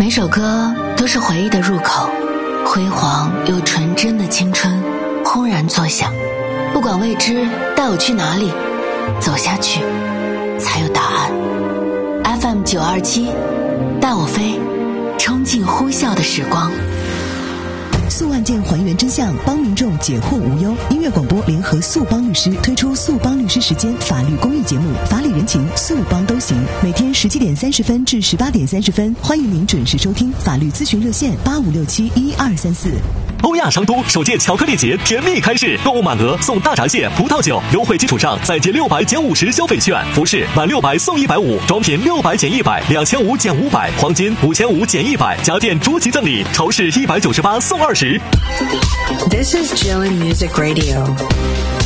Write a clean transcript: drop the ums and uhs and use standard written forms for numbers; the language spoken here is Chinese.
每首歌都是回忆的入口，辉煌又纯真的青春轰然作响。不管未知带我去哪里，走下去才有答案。 FM 927带我飞，冲进呼啸的时光。 速案件还原真相，帮民众解惑无忧。音乐广播联合速帮律师推出速帮律师时间法律公益节目，法理人情速帮都行。每天17点30分至18点30分，欢迎您准时收听法律咨询热线85671234。 欧亚商都首届巧克力节甜蜜开市，购物满额送大闸蟹、葡萄酒，优惠基础上再接600减50消费券。服饰满600送150，装品600减100，2500减500，黄金5500减100，家电逐级赠礼，超市198送20。 This is Jillian Music Radio.